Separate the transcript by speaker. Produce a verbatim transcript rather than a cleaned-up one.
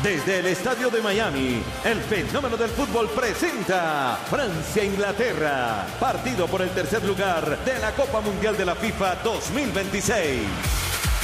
Speaker 1: Desde el estadio de Miami, el fenómeno del fútbol presenta Francia-Inglaterra, partido por el tercer lugar de la Copa Mundial de la FIFA dos mil veintiséis.